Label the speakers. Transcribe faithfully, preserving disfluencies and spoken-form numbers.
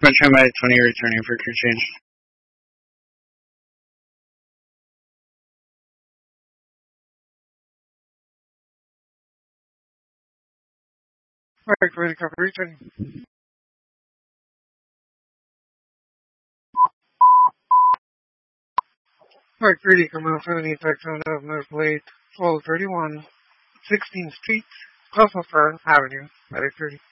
Speaker 1: I'm trying my twenty returning for crew change.
Speaker 2: Alright, ready, copy, returning. Alright, ready, come out seventy, taxi on of North Plate, twelve thirty-one, sixteenth Street, Cosmos Avenue, Medic thirty.